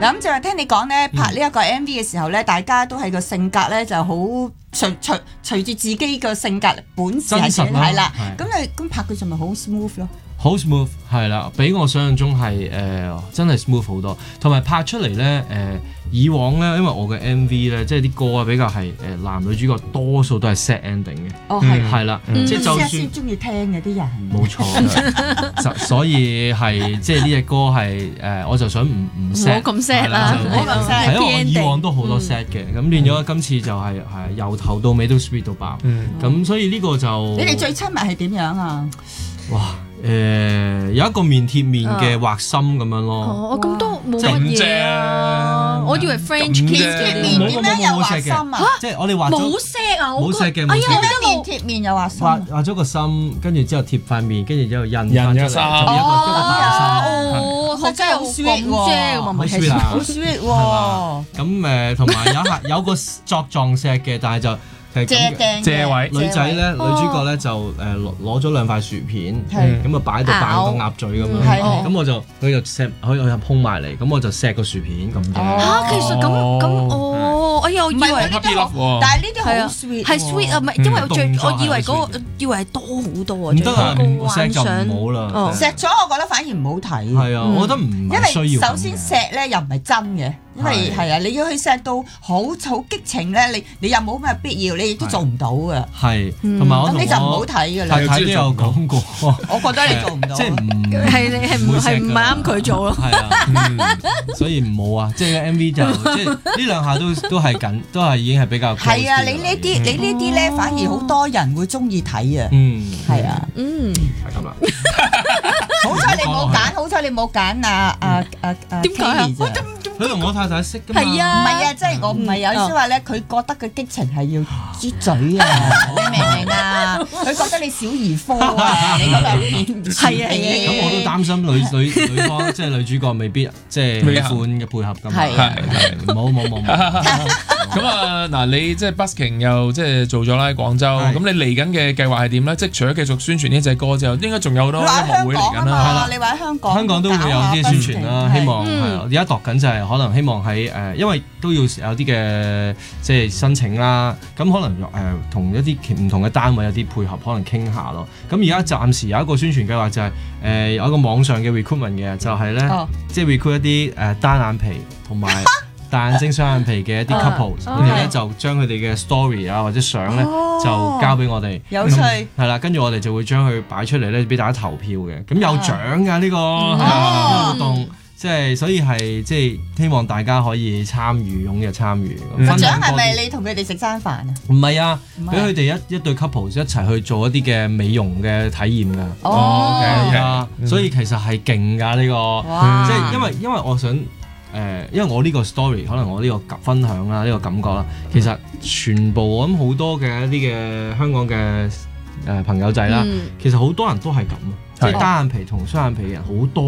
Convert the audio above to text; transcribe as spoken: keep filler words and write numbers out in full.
嗱咁就係聽你講咧，拍呢一個 M V 嘅時候咧，大家都係個性格咧就好隨隨隨住自己個性格本事係點係啦。咁你咁拍佢就咪好 smooth 咯？ 好 smooth 係啦，比我想象中係誒、呃、真係 smooth 好多，同埋拍出嚟咧誒以往咧，因為我嘅 M V 咧，即係啲歌啊比較係誒、呃、男女主角多數都係 sad ending 嘅。 哦係係啦， 嗯、 即係就算先中意聽嘅啲人。 冇錯，所以係即係呢隻歌係誒、呃，我就想唔唔 sad， 唔好咁 sad 啦， 唔好咁 sad。 係因為我以往都好多 sad 嘅，咁、嗯、變咗今次就係、是、係由頭到尾都 sweet 到爆，咁、嗯、所以呢個就你哋最親密係點樣啊？ 哇！誒、呃、有一個面貼面嘅畫心咁樣咯， 哦咁都冇乜嘢啊！我以為 French kiss 貼面點樣有畫心啊？ 即係我哋畫咗冇 set 啊！ 冇 set 嘅， 哎呀， 面貼面有畫心， 畫畫咗個心，跟住之後貼塊面，跟住之後印翻出嚟， 印就一個一個大心。 哦， 真係好 sweet 喎， 好 sweet 啊， 好 sweet 喎。 咁誒，同埋有一下有個作狀石嘅，但係就。 借鏡借位女仔咧，女主角咧就誒攞攞咗兩塊薯片，咁啊擺到扮個鴨嘴咁樣，咁我就佢就錫佢佢就碰埋嚟，咁我就錫個薯片咁啫。 嚇，其實咁咁哦，我又以為呢啲好，但係呢啲好 sweet，係 sweet 啊，唔係因為我最我以為嗰個以為係多好多啊， 唔得啊，錫就想唔好啦。 錫咗我覺得反而唔好睇。 係啊，我覺得唔因為首先錫咧又唔係真嘅。因為係啊，你要去錫到好好激情咧，你你又冇咩必要，你亦都做唔到嘅。 係，同埋我咁你就唔好睇㗎啦。 太太都有講過， 我覺得你做唔到。 即係唔係你係唔係唔啱佢做咯？ 係啊，所以唔好啊！即係 M V 就即係呢兩下都都係緊，都係已經係比較係啊！你呢啲你呢啲咧，反而好多人會中意睇啊。嗯，係啊， 嗯， 係咁啦。 好彩你冇揀，好彩你冇揀啊啊啊啊！ 點解啊？ 佢同我太太識㗎嘛？ 係啊， 唔係啊，即係我唔係有意思話咧，佢覺得佢激情係要啜嘴啊，你明唔明啊？佢覺得你小兒科啊，你嗰兩邊係啊， 咁我都擔心女女女方即係女主角未必即係喜歡嘅配合㗎嘛。 係係冇冇冇冇。 咁啊嗱，你即係 busking 又即係做咗啦喺廣州，咁你嚟緊嘅計劃係點咧？即係除咗繼續宣傳呢隻歌之後，應該仲有好多音樂會嚟緊啦。 係啦，你話喺香港， 香港都會有啲宣傳啦，希望係而家度緊就係可能希望喺誒，因為都要有啲嘅即係申請啦，咁可能誒同一啲唔同嘅單位有啲配合，可能傾下咯。咁而家暫時有一個宣傳計劃就係誒有一個網上嘅 recruitment 嘅，就係咧即係 recruit 一啲誒單眼皮同埋大眼睛雙眼皮嘅一啲 couple，佢哋咧就將佢哋嘅 story 啊或者相咧就交俾我哋， 有趣係啦，跟住我哋就會將佢擺出嚟咧俾大家投票嘅，咁有獎㗎呢個活動。即係所以係即係希望大家可以參與，踴躍參與。 個獎係咪你同佢哋食餐飯啊？ 唔係啊，俾佢哋一一對 couple 一齊去做一啲嘅美容嘅體驗㗎。 哦， 係啊，所以其實係勁㗎呢個，即係因為因為我想誒，因為我呢個 story 可能我呢個分享啦，呢個感覺啦，其實全部我諗好多嘅一啲嘅香港嘅誒朋友仔啦，其實好多人都係咁，即係單眼皮同雙眼皮嘅人好多。